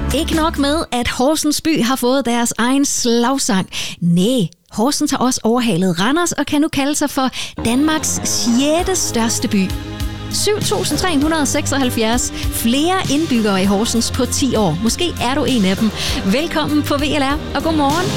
Ikke nok med, at Horsens by har fået deres egen slagsang. Næh, Horsens har også overhalet Randers og kan nu kalde sig for Danmarks 6. største by. 7.376 flere indbyggere i Horsens på 10 år. Måske er du en af dem. Velkommen på VLR, og god morgen.